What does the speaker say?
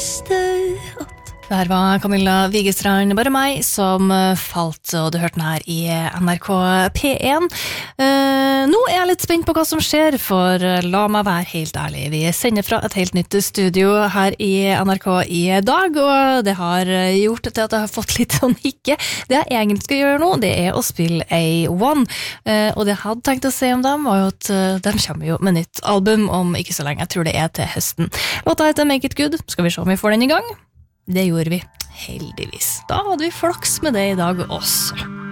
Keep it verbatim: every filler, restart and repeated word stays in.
visste at Der var Camilla Vigestrand, bare meg, som falt, og du hørte den her i N R K P én. Uh, nå er jeg litt spent på hva som skjer, for la meg være helt ærlig. Vi sender fra et helt nytt studio her i N R K i dag, og det har gjort til at jeg har fått litt sånn hikke. Det jeg egentlig skal gjøre nå, det er å spille A one, uh, og det jeg hadde tenkt å si om dem, var jo at uh, de kommer jo med nytt album om ikke så lenge. Jeg tror det er til høsten. Låta heter Make It Good. Skal vi se om vi får den i gang? Det gjorde vi, heldigvis. Da hadde vi flaks med det i dag også.